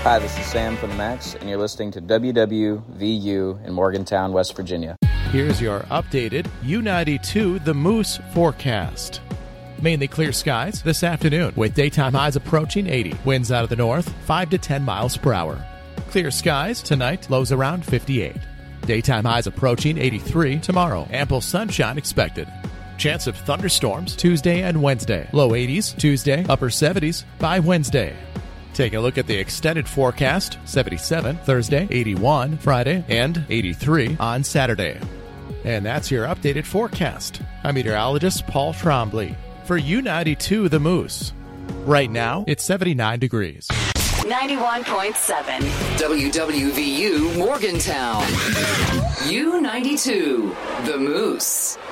Hi, this is Sam from the Max, and you're listening to WWVU in Morgantown, West Virginia. Here's your updated U92 The Moose forecast. Mainly clear skies this afternoon, with daytime highs approaching 80. Winds out of the north, 5 to 10 miles per hour. Clear skies tonight, lows around 58. Daytime highs approaching 83 tomorrow. Ample sunshine expected. Chance of thunderstorms Tuesday and Wednesday. Low 80s Tuesday, upper 70s by Wednesday. Take a look at the extended forecast. 77 Thursday, 81 Friday, and 83 on Saturday. And that's your updated forecast. I'm meteorologist Paul Trombley for U92 The Moose. Right now, it's 79 degrees. 91.7 WWVU Morgantown. U92 The Moose.